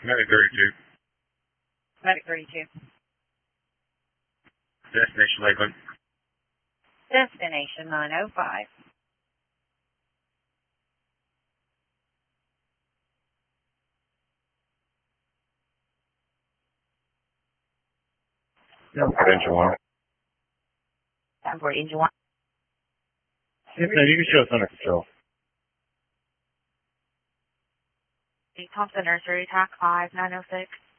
Medic 32. Medic 32. Destination Lakeland. Destination 905. Engine 1. Time for Engine 1. Yeah, you can show us under control. Thompson Nursery, TAC 5906.